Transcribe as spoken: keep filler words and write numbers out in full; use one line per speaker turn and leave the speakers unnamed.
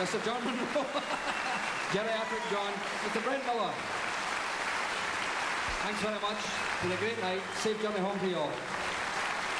Mister John Monroe. Geriatric John. Mister Brent Miller. Thanks very much. It's been a great night. Safe journey home to you all.